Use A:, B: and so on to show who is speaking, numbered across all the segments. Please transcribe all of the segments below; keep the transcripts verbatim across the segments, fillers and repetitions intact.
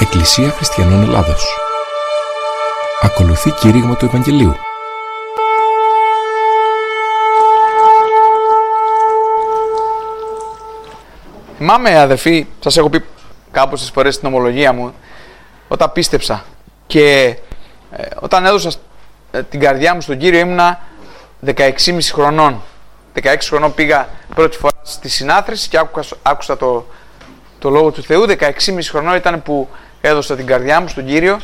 A: Εκκλησία Χριστιανών Ελλάδος. Ακολουθεί κήρυγμα του Ευαγγελίου.
B: Θυμάμαι, αδερφοί, σας έχω πει κάποιες φορές στην ομολογία μου, όταν πίστεψα και ε, όταν έδωσα ε, την καρδιά μου στον Κύριο ήμουνα δεκαέξι και μισή χρονών. δεκαέξι χρονών πήγα πρώτη φορά στη συνάθρηση και άκουσα, άκουσα το, το Λόγο του Θεού. δεκαέξι και μισή χρονών ήταν που έδωσα την καρδιά μου στον Κύριο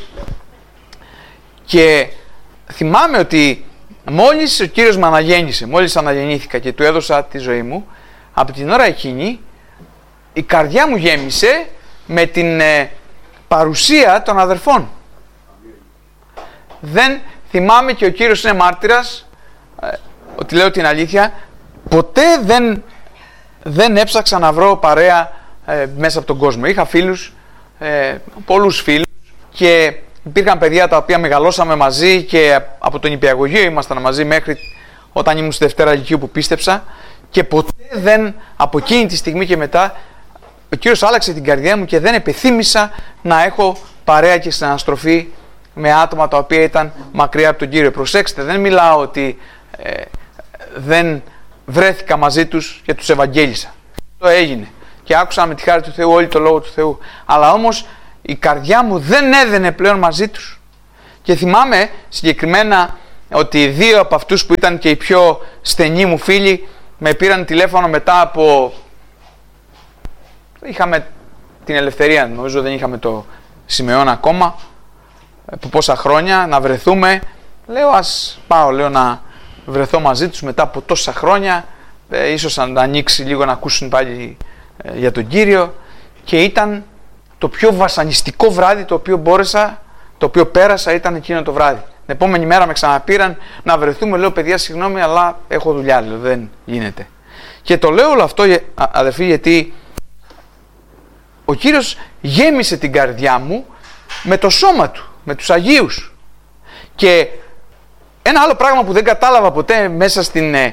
B: και θυμάμαι ότι μόλις ο Κύριος με αναγέννησε, μόλις αναγεννήθηκα και του έδωσα τη ζωή μου, από την ώρα εκείνη η καρδιά μου γέμισε με την ε, παρουσία των αδερφών. Δεν θυμάμαι, και ο Κύριος είναι μάρτυρας ε, ότι λέω την αλήθεια, ποτέ δεν, δεν έψαξα να βρω παρέα ε, μέσα από τον κόσμο. Είχα φίλους, ε, πολλούς φίλους, και υπήρχαν παιδιά τα οποία μεγαλώσαμε μαζί και από τον νηπιαγωγείο ήμασταν μαζί μέχρι όταν ήμουν στη Δευτέρα Λυκείου που πίστεψα, και ποτέ δεν, από εκείνη τη στιγμή και μετά, ο Κύριος άλλαξε την καρδιά μου και δεν επιθύμησα να έχω παρέα και συναναστροφή με άτομα τα οποία ήταν μακριά από τον Κύριο. Προσέξτε, δεν μιλάω ότι ε, δεν βρέθηκα μαζί τους και τους ευαγγέλισα. Αυτό έγινε και άκουσα με τη χάρη του Θεού όλη το Λόγο του Θεού. Αλλά όμως η καρδιά μου δεν έδαινε πλέον μαζί τους. Και θυμάμαι συγκεκριμένα ότι δύο από αυτούς που ήταν και οι πιο στενοί μου φίλοι με πήραν τηλέφωνο μετά από... Είχαμε την ελευθερία, νομίζω δεν είχαμε το σημεών ακόμα, από πόσα χρόνια, να βρεθούμε. Λέω ας πάω, λέω, να βρεθώ μαζί τους μετά από τόσα χρόνια, ε, ίσως να ανοίξει λίγο να ακούσουν πάλι ε, για τον Κύριο. Και ήταν το πιο βασανιστικό βράδυ το οποίο μπόρεσα, το οποίο πέρασα, ήταν εκείνο το βράδυ. Την επόμενη μέρα με ξαναπήραν να βρεθούμε, λέω παιδιά συγγνώμη αλλά έχω δουλειά, λέω, δεν γίνεται. Και το λέω όλο αυτό, αδερφοί, γιατί ο Κύριος γέμισε την καρδιά μου με το σώμα Του, με τους Αγίους. Και ένα άλλο πράγμα που δεν κατάλαβα ποτέ μέσα στην, ε,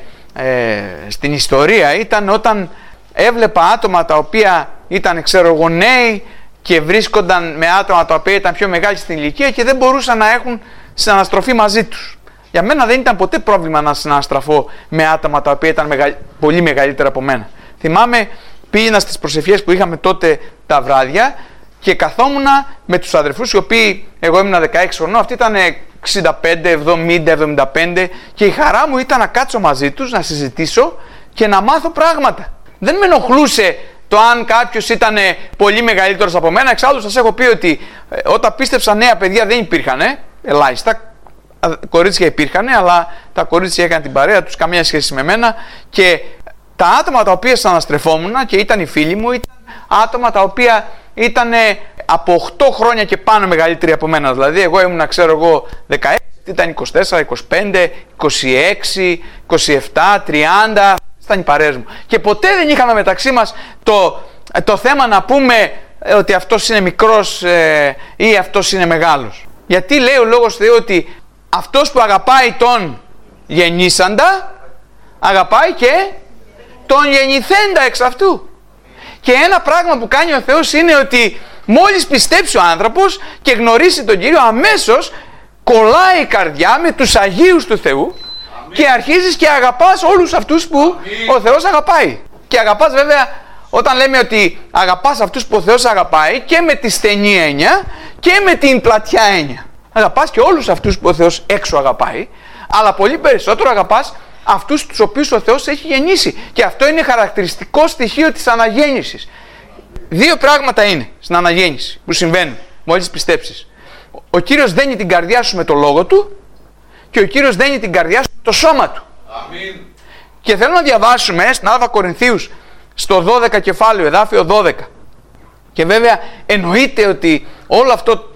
B: στην ιστορία ήταν όταν έβλεπα άτομα τα οποία ήταν, ξέρω εγώ, νέοι και βρίσκονταν με άτομα τα οποία ήταν πιο μεγάλοι στην ηλικία και δεν μπορούσαν να έχουν συναναστροφή μαζί τους. Για μένα δεν ήταν ποτέ πρόβλημα να συναναστραφώ με άτομα τα οποία ήταν μεγα... πολύ μεγαλύτερα από μένα. Θυμάμαι, πήγαινα στις προσευχές που είχαμε τότε τα βράδια και καθόμουνα με τους αδερφούς, οι οποίοι, εγώ ήμουν δεκαέξι χρονών, αυτοί ήταν εξήντα πέντε, εβδομήντα, εβδομήντα πέντε, και η χαρά μου ήταν να κάτσω μαζί τους, να συζητήσω και να μάθω πράγματα. Δεν με ενοχλούσε το αν κάποιος ήταν πολύ μεγαλύτερος από μένα. Εξάλλου σας έχω πει ότι ε, όταν πίστεψα νέα παιδιά δεν υπήρχαν, ε, ελάχιστα κορίτσια υπήρχαν, αλλά τα κορίτσια έκαναν την παρέα τους, καμία σχέση με μένα, και τα άτομα τα οποία συναναστρεφόμουν και ήταν οι φίλοι μου ήταν άτομα τα οποία ήταν από οκτώ χρόνια και πάνω μεγαλύτεροι από μένα. Δηλαδή εγώ ήμουν, ξέρω εγώ, δεκαέξι, ήταν είκοσι τέσσερα, είκοσι πέντε, είκοσι έξι, είκοσι επτά, τριάντα, ήταν οι παρέες μου. Και ποτέ δεν είχαμε μεταξύ μας το, το θέμα να πούμε ότι αυτός είναι μικρός ε, ή αυτός είναι μεγάλος. Γιατί λέει ο Λόγος Θεού ότι αυτός που αγαπάει τον γεννήσαντα αγαπάει και τον γεννηθέντα εξ αυτού. Και ένα πράγμα που κάνει ο Θεός είναι ότι μόλις πιστέψει ο άνθρωπος και γνωρίσει τον Κύριο, αμέσως κολλάει η καρδιά με τους Αγίους του Θεού. Αμήν. Και αρχίζεις και αγαπάς όλους αυτούς που Αμήν. Ο Θεός αγαπάει. Και αγαπάς, βέβαια, όταν λέμε ότι αγαπάς αυτούς που ο Θεός αγαπάει, και με τη στενή έννοια και με την πλατιά έννοια. Αγαπάς και όλους αυτούς που ο Θεός έξω αγαπάει, αλλά πολύ περισσότερο αγαπάς αυτούς τους οποίους ο Θεός έχει γεννήσει. Και αυτό είναι χαρακτηριστικό στοιχείο της αναγέννησης. Δύο πράγματα είναι στην αναγέννηση που συμβαίνουν μόλις πιστέψεις. Ο Κύριος δένει την καρδιά σου με το Λόγο Του και ο Κύριος δένει την καρδιά σου με το σώμα Του. Αμήν. Και θέλω να διαβάσουμε στην Άδβα Κορινθίους στο δώδεκα κεφάλαιο, εδάφιο δώδεκα. Και βέβαια εννοείται ότι όλο αυτό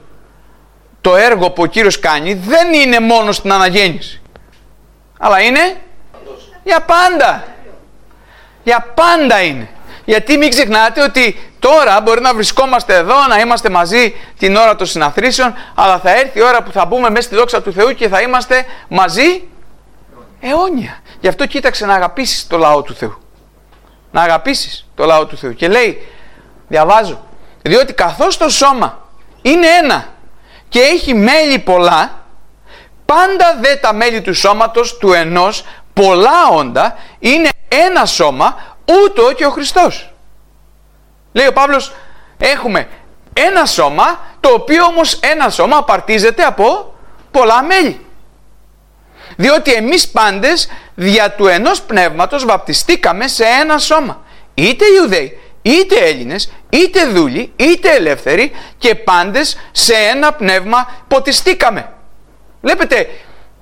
B: το έργο που ο Κύριος κάνει δεν είναι μόνο στην αναγέννηση, αλλά είναι για πάντα. Για πάντα είναι. Γιατί μην ξεχνάτε ότι τώρα μπορεί να βρισκόμαστε εδώ, να είμαστε μαζί την ώρα των συναθρήσεων, αλλά θα έρθει η ώρα που θα μπούμε μέσα στη δόξα του Θεού και θα είμαστε μαζί αιώνια. Γι' αυτό κοίταξε να αγαπήσεις το λαό του Θεού. Να αγαπήσεις το λαό του Θεού. Και λέει, διαβάζω, διότι καθώς το σώμα είναι ένα και έχει μέλη πολλά, πάντα δε τα μέλη του σώματος του ενός πολλά όντα είναι ένα σώμα, ούτω και ο Χριστός. Λέει ο Παύλος, έχουμε ένα σώμα, το οποίο όμως ένα σώμα απαρτίζεται από πολλά μέλη. Διότι εμείς πάντες δια του ενός πνεύματος βαπτιστήκαμε σε ένα σώμα. Είτε Ιουδαίοι, είτε Έλληνες, είτε δούλοι, είτε ελεύθεροι, και πάντες σε ένα πνεύμα ποτιστήκαμε. Βλέπετε,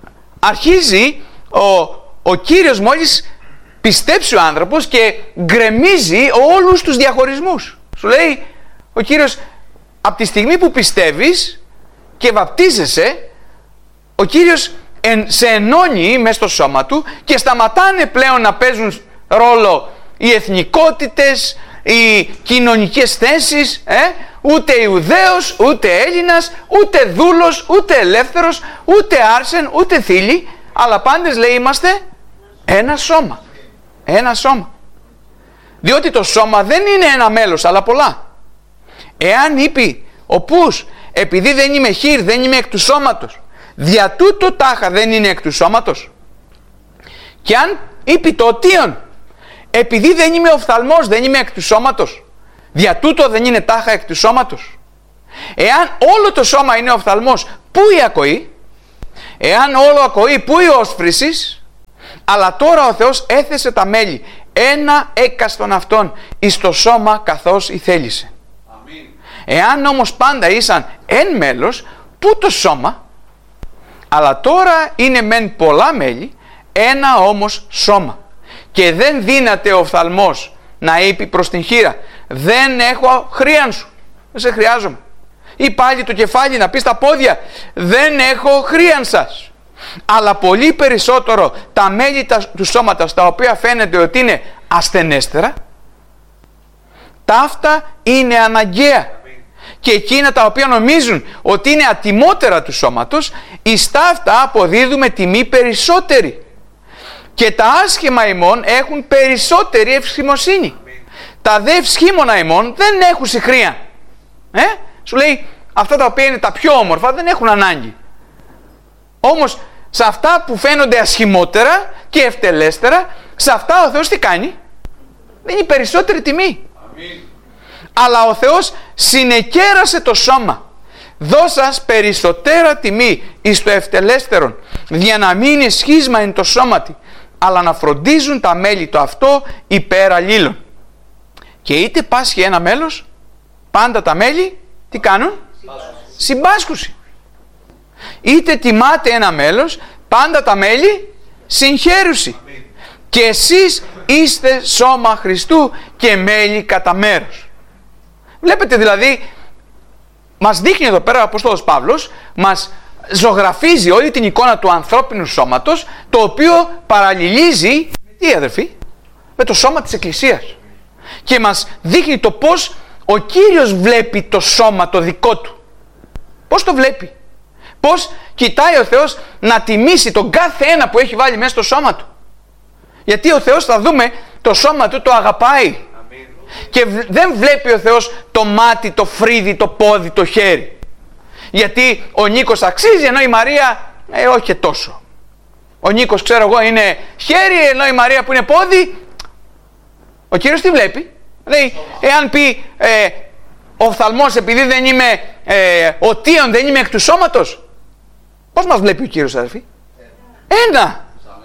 B: αρχίζει ο, ο Κύριος μόλις πιστέψει ο άνθρωπος και γκρεμίζει όλους τους διαχωρισμούς. Σου λέει ο Κύριος, από τη στιγμή που πιστεύεις και βαπτίζεσαι, ο Κύριος σε ενώνει μες στο σώμα του και σταματάνε πλέον να παίζουν ρόλο οι εθνικότητες, οι κοινωνικές θέσεις, ε? ούτε Ιουδαίος, ούτε Έλληνας, ούτε δούλος, ούτε ελεύθερος, ούτε άρσεν, ούτε θήλη, αλλά πάντες, λέει, είμαστε ένα σώμα. Ένα σώμα. Διότι το σώμα δεν είναι ένα μέλος, αλλά πολλά. Εάν είπε ο πούς, επειδή δεν είμαι χείρ, δεν είμαι εκ του σώματος, δια τούτο τάχα δεν είναι εκ του σώματος. Και αν είπε το οτίον, επειδή δεν είμαι οφθαλμός, δεν είμαι εκ του σώματος, δια τούτο δεν είναι τάχα εκ του σώματος. Εάν όλο το σώμα είναι οφθαλμός, πού η ακοή? Εάν όλο ακοή, πού η όσφρησης? Αλλά τώρα ο Θεός έθεσε τα μέλη ένα έκαστον αυτών εις το σώμα καθώς η θέλησε. Αμήν. Εάν όμως πάντα ήσαν εν μέλος, πού το σώμα? Αλλά τώρα είναι μεν πολλά μέλη, ένα όμως σώμα. Και δεν δύναται ο οφθαλμός να είπε προς την χείρα, δεν έχω χρίαν σου, δεν σε χρειάζομαι. Ή πάλι το κεφάλι να πει στα πόδια, δεν έχω χρίαν σας. Αλλά πολύ περισσότερο τα μέλη του σώματος, τα οποία φαίνεται ότι είναι ασθενέστερα, ταύτα είναι αναγκαία. Και εκείνα τα οποία νομίζουν ότι είναι ατιμότερα του σώματος, εις ταύτα αποδίδουμε τιμή περισσότερη. Και τα άσχημα ημών έχουν περισσότερη ευσχημοσύνη. Τα δε ευσχήμονα ημών δεν έχουν σιχρία. Ε? Σου λέει, αυτά τα οποία είναι τα πιο όμορφα δεν έχουν ανάγκη. Όμως σε αυτά που φαίνονται ασχημότερα και ευτελέστερα, σε αυτά ο Θεός τι κάνει? Δίνει περισσότερη τιμή. Αμήν. Αλλά ο Θεός συνεκέρασε το σώμα, δώσας περισσότερα τιμή εις το ευτελέστερον, για να μην είναι σχίσμα εν το σώματι, αλλά να φροντίζουν τα μέλη το αυτό υπέρ αλλήλων. Και είτε πάσχει ένα μέλος, πάντα τα μέλη τι κάνουν? Συμπάσχουση. Είτε τιμάται ένα μέλος, πάντα τα μέλη συγχαίρουση. Και εσείς είστε σώμα Χριστού και μέλη κατά μέρος. Βλέπετε δηλαδή, μας δείχνει εδώ πέρα ο Απόστολος Παύλος, μας ζωγραφίζει όλη την εικόνα του ανθρώπινου σώματος, το οποίο παραλληλίζει, τι αδερφοί, με το σώμα της Εκκλησίας. Και μας δείχνει το πώς ο Κύριος βλέπει το σώμα το δικό του. Πώς το βλέπει? Πώς κοιτάει ο Θεός να τιμήσει τον κάθε ένα που έχει βάλει μέσα στο σώμα του. Γιατί ο Θεός, θα δούμε, το σώμα του το αγαπάει. Αμήν. Και δεν βλέπει ο Θεός το μάτι, το φρύδι, το πόδι, το χέρι. Γιατί ο Νίκος αξίζει, ενώ η Μαρία ε, όχι και τόσο. Ο Νίκος, ξέρω εγώ, είναι χέρι, ενώ η Μαρία που είναι πόδι. Ο Κύριος τι βλέπει? Λέει, εάν πει ε, ο οφθαλμός, επειδή δεν είμαι ε, οτίον, δεν είμαι εκ του σώματος. Πώς μας βλέπει ο Κύριος, αδελφοί? Ένα.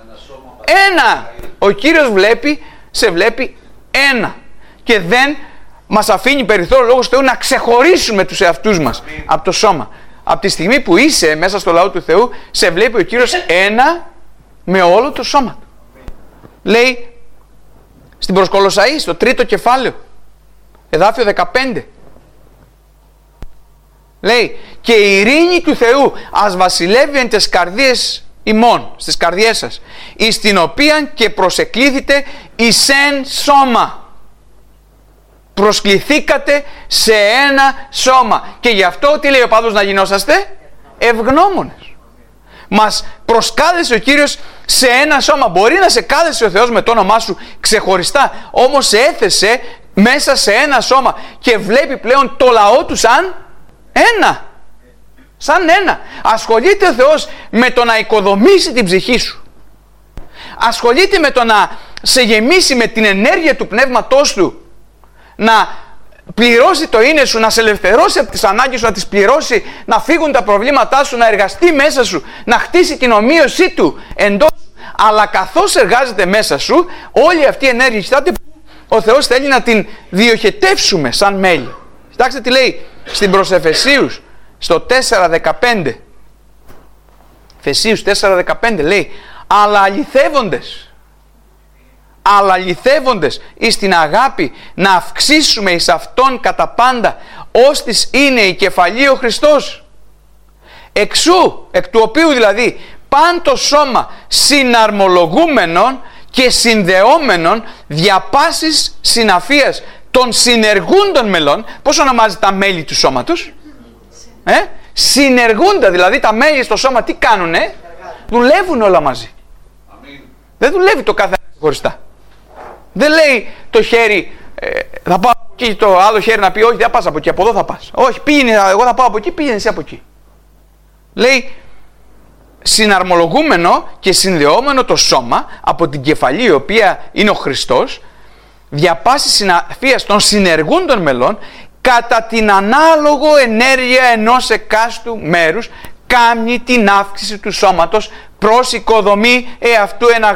B: Ένα. Ο Κύριος βλέπει, σε βλέπει ένα. Και δεν μας αφήνει περιθώριο, λόγος Θεού, να ξεχωρίσουμε τους εαυτούς μας από το σώμα. Από τη στιγμή που είσαι μέσα στο λαό του Θεού, σε βλέπει ο Κύριος ένα με όλο το σώμα του. Λέει στην προς Κολοσσαείς, στο τρίτο κεφάλαιο, εδάφιο δεκαπέντε. Λέει, και η ειρήνη του Θεού ας βασιλεύει εν τες καρδίες ημών, στις καρδιές σας, εις την οποία και προσεκλήθητε εις εν σώμα. Προσκληθήκατε σε ένα σώμα. Και γι' αυτό τι λέει ο Παύλος, να γινόσαστε ευγνώμονες. Μας προσκάλεσε ο Κύριος σε ένα σώμα. Μπορεί να σε κάλεσε ο Θεός με το όνομά σου ξεχωριστά, όμως σε έθεσε μέσα σε ένα σώμα και βλέπει πλέον το λαό του σαν Ένα. Σαν ένα. Ασχολείται ο Θεός με το να οικοδομήσει την ψυχή σου. Ασχολείται με το να σε γεμίσει με την ενέργεια του Πνεύματός Του. Να πληρώσει το είναι σου, να σε ελευθερώσει από τις ανάγκες σου, να τις πληρώσει, να φύγουν τα προβλήματά σου, να εργαστεί μέσα σου, να χτίσει την ομοίωσή Του εντός. Αλλά καθώς εργάζεται μέσα σου, όλη αυτή η ενέργεια, κοιτάτε, ο Θεός θέλει να την διοχετεύσουμε σαν μέλη. Κοιτάξτε τι λέει στην προς Εφεσίους, στο τέσσερα δεκαπέντε. Εφεσίους τέσσερα δεκαπέντε λέει, αλλά αληθεύοντες, αλλά αληθεύοντες εις την αγάπη να αυξήσουμε εις Αυτόν κατά πάντα, ώστις είναι η κεφαλή ο Χριστός. Εξού, εκ του οποίου δηλαδή παν το σώμα συναρμολογούμενον και συνδεόμενον δια πάσης συναφίας των συνεργούντων μελών. Πώς ονομάζει τα μέλη του σώματος? Ε? Συνεργούντα, δηλαδή τα μέλη στο σώμα τι κάνουνε? Δουλεύουν όλα μαζί. Αμήν. Δεν δουλεύει το κάθε χωριστά. Δεν λέει το χέρι ε, θα πάω από εκεί, το άλλο χέρι να πει όχι, δεν πας από εκεί, από εδώ θα πας. Όχι, πήγαινε, εγώ θα πάω από εκεί, πήγαινε εσύ από εκεί. Λέει συναρμολογούμενο και συνδεόμενο το σώμα από την κεφαλή, η οποία είναι ο Χριστός, δια πάσης συναφίας των συνεργούντων μελών, κατά την ανάλογο ενέργεια ενός εκάστου μέρους, κάνει την αύξηση του σώματος προς οικοδομή εαυτού εν